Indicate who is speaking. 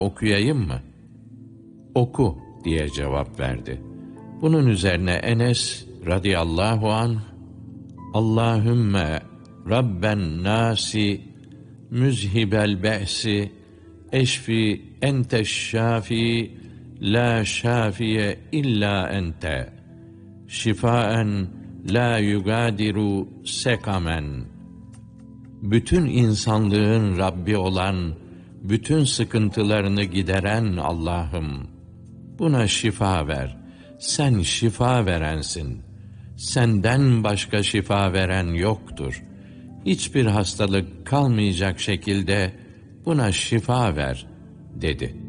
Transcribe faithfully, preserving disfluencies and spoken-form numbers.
Speaker 1: okuyayım mı? Oku diye cevap verdi. Bunun üzerine Enes radıyallahu anh, Allahümme Rabben nasi, müzhibel be'si, eşfi enteş şafi, la şafiye illa ente, şifaen la yugadiru sekamen. Bütün insanlığın Rabbi olan, bütün sıkıntılarını gideren Allah'ım, buna şifa ver. Sen şifa verensin. Senden başka şifa veren yoktur. Hiçbir hastalık kalmayacak şekilde buna şifa ver, dedi.